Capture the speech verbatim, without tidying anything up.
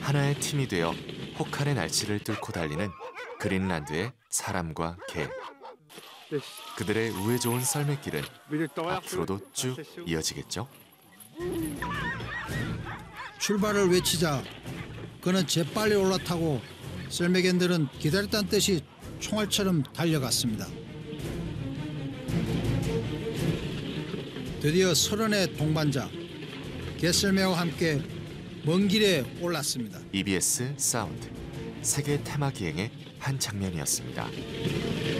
하나의 팀이 되어 혹한의 날씨를 뚫고 달리는 그린란드의 사람과 개. 그들의 우애 좋은 썰매길은 앞으로도 쭉 이어지겠죠? 출발을 외치자 그는 재빨리 올라타고 썰매견들은 기다렸다는 듯이 총알처럼 달려갔습니다. 드디어 서른의 동반자 개썰매와 함께 먼 길에 올랐습니다. 이비에스 사운드 세계 테마 기행의 한 장면이었습니다.